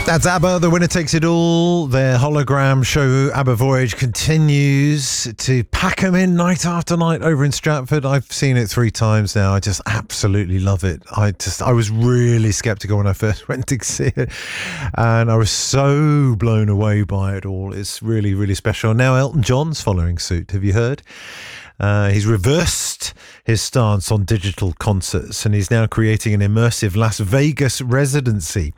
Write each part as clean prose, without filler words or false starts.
That's ABBA, The Winner Takes It All. Their hologram show, ABBA Voyage, continues to pack them in night after night over in Stratford. I've seen it 3 times now. I just absolutely love it. I was really sceptical when I first went to see it, and I was so blown away by it all. It's really, really special. Now Elton John's following suit. Have you heard? He's reversed his stance on digital concerts, and he's now creating an immersive Las Vegas residency.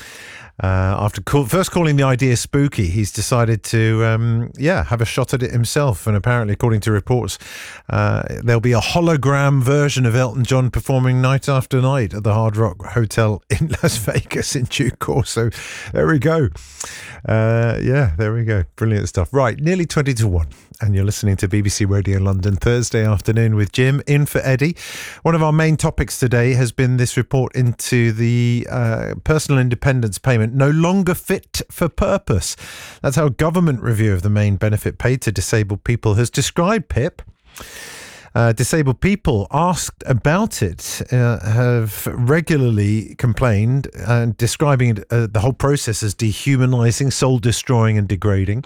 After first calling the idea spooky, he's decided to have a shot at it himself. And apparently, according to reports, there'll be a hologram version of Elton John performing night after night at the Hard Rock Hotel in Las Vegas in due course. So there we go. There we go. Brilliant stuff. Right, nearly 20 to 1. And you're listening to BBC Radio London Thursday afternoon with Jim in for Eddie. One of our main topics today has been this report into the personal independence payment no longer fit for purpose. That's how a government review of the main benefit paid to disabled people has described PIP. Disabled people asked about it have regularly complained, describing the whole process as dehumanising, soul-destroying and degrading.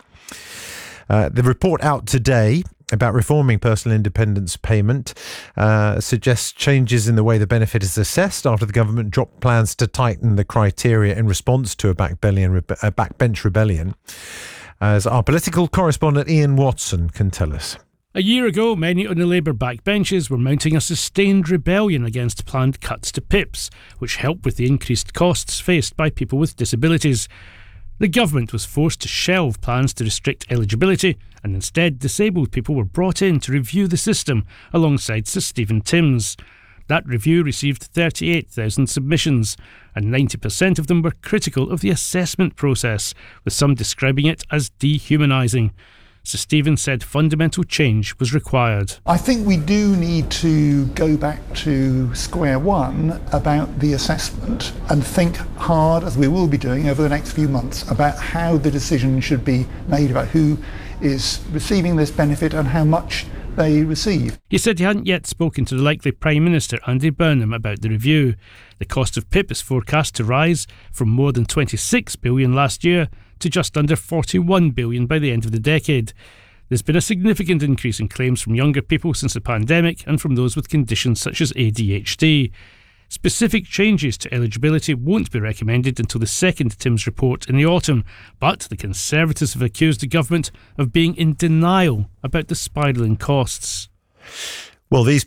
The report out today about reforming personal independence payment suggests changes in the way the benefit is assessed after the government dropped plans to tighten the criteria in response to a backbench rebellion, as our political correspondent Ian Watson can tell us. A year ago, many on the Labour backbenches were mounting a sustained rebellion against planned cuts to PIPs, which help with the increased costs faced by people with disabilities. The government was forced to shelve plans to restrict eligibility, and instead disabled people were brought in to review the system alongside Sir Stephen Timms. That review received 38,000 submissions, and 90% of them were critical of the assessment process, with some describing it as dehumanising. Sir Stephen said fundamental change was required. I think we do need to go back to square one about the assessment and think hard, as we will be doing over the next few months, about how the decision should be made about who is receiving this benefit and how much they receive. He said he hadn't yet spoken to the likely Prime Minister Andy Burnham about the review. The cost of PIP is forecast to rise from more than $26 billion last year to just under $41 billion by the end of the decade. There's been a significant increase in claims from younger people since the pandemic and from those with conditions such as ADHD. Specific changes to eligibility won't be recommended until the second Timms report in the autumn, but the Conservatives have accused the government of being in denial about the spiralling costs. Well, these